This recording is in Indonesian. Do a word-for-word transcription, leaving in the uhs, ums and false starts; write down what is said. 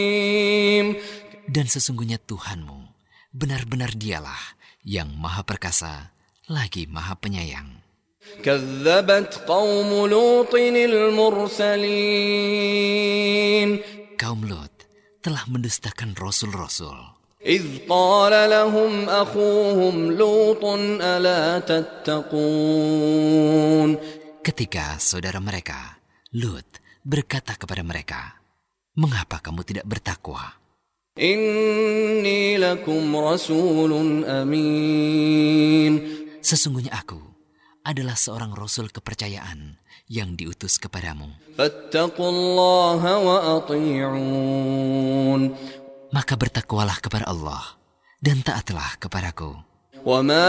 Dan sesungguhnya Tuhanmu benar-benar dialah yang maha perkasa lagi maha penyayang. كذبت قوم لوط المرسلين Kaum Lot telah mendustakan rasul-rasul. إذ قال لهم أخوهم لوط ألا تتقون Ketika saudara mereka, Lut, berkata kepada mereka, "Mengapa kamu tidak bertakwa? إني لكم رسول أمين Sesungguhnya aku adalah seorang rasul kepercayaan yang diutus kepadamu. فاتقوا الله وأطيعون Maka bertakwalah kepada Allah dan taatlah kepadaku. وما